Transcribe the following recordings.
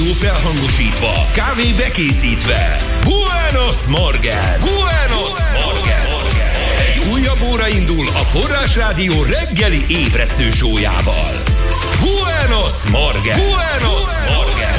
felhangosítva, kávé bekészítve. Buenos Morgen! Buenos Morgen! Egy újabb óra indul a Forrás Rádió reggeli ébresztő sójával. Buenos Morgen! Buenos Morgen!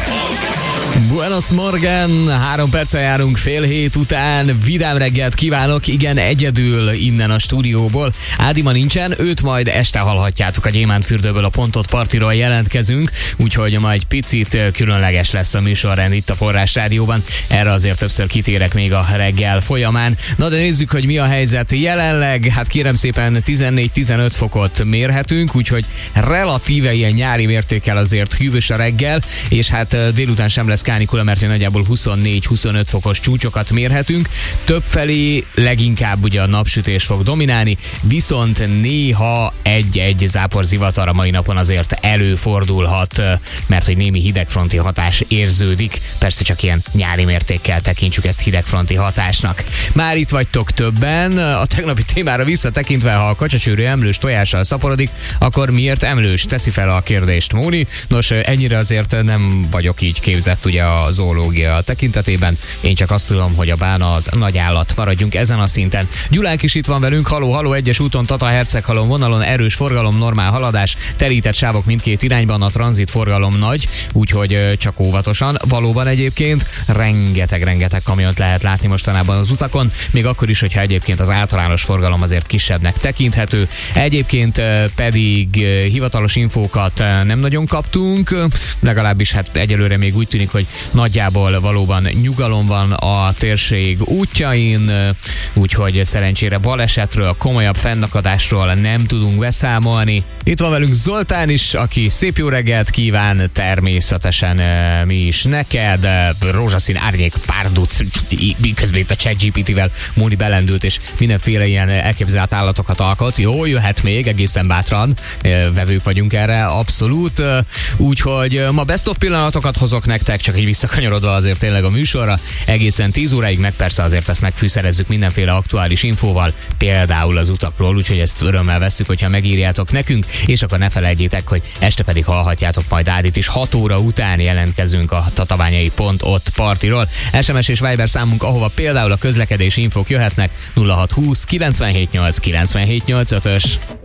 Buenos Morgen, 3 perccel járunk fél hét után. Vidám reggelt kívánok, igen, egyedül innen a stúdióból. Ádi ma nincsen, őt majd este hallhatjátok a Gyémántfürdőből, a Pontot Partiról jelentkezünk, úgyhogy ma egy picit különleges lesz a műsorrend itt a Forrás Rádióban. Erre azért többször kitérek még a reggel folyamán. Na de nézzük, hogy mi a helyzet jelenleg. Hát kérem szépen 14-15 fokot mérhetünk, úgyhogy relatíve ilyen nyári mértékkel azért hűvös a reggel, és hát délután sem lesz kánikula, mert nagyjából 24-25 fokos csúcsokat mérhetünk. Többfelé leginkább ugye a napsütés fog dominálni, viszont néha egy-egy záporzivatar a mai napon azért előfordulhat, mert hogy némi hidegfronti hatás érződik. Persze csak ilyen nyári mértékkel tekintsük ezt hidegfronti hatásnak. Már itt vagytok többen, a tegnapi témára visszatekintve, ha a kacsacsőrű emlős tojással szaporodik, akkor miért emlős? Teszi fel a kérdést Móni. Nos, ennyire azért nem vagyok így képzett ugye a zoológia tekintetében. Én csak azt tudom, hogy a bána az nagy állat. Maradjunk ezen a szinten. Gyulánk is itt van velünk. Haló, egyes úton Tata-Herceghalom vonalon erős forgalom, normál haladás, telített sávok mindkét irányban, a tranzit forgalom nagy, úgyhogy csak óvatosan. Valóban egyébként rengeteg kamiont lehet látni mostanában az utakon, még akkor is, hogyha egyébként az általános forgalom azért kisebbnek tekinthető. Egyébként pedig hivatalos infókat nem nagyon kaptunk, legalábbis hát egyelőre még úgy tűnik, hogy nagyjából valóban nyugalom van a térség útjain, úgyhogy szerencsére balesetről, komolyabb fennakadásról nem tudunk beszámolni. Itt van velünk Zoltán is, aki szép jó reggelt kíván, természetesen mi is neked. Rózsaszín árnyék párduc, közben itt a ChatGPT-vel Móni belendült, és mindenféle ilyen elképzelt állatokat alkot. Jó, jöhet még, egészen bátran vevők vagyunk erre, abszolút. Úgyhogy ma best of pillanatokat hozok nektek, csak így visszakanyarodva azért tényleg a műsorra, egészen 10 óráig, meg persze azért ezt megfűszerezzük mindenféle aktuális infóval, például az utakról, úgyhogy ezt örömmel vesszük, hogyha megírjátok nekünk, és akkor ne felejtjétek, hogy este pedig hallhatjátok majd Ádit is. 6 óra után jelentkezünk a tatabányai Ott Partiról. SMS és Viber számunk, ahova például a közlekedési infók jöhetnek, 0620 978 978 5-ös.